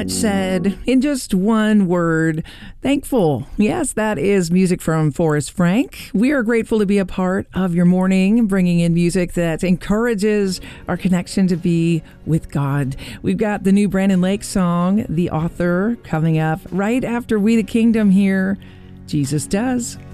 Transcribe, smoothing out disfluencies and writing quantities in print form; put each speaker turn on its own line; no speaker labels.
Said in just one word, thankful. Yes, that is music from Forrest Frank. We are grateful to be a part of your morning, bringing in music that encourages our connection to be with God. We've got the new Brandon Lake song, The Author, coming up right after We the Kingdom here. Jesus Does.